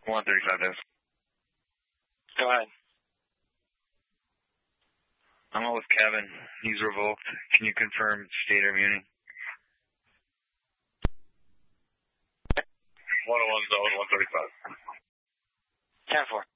135 days. Go ahead. I'm out with Kevin. He's revoked. Can you confirm state or muni? 101 zone, 135. 10-4.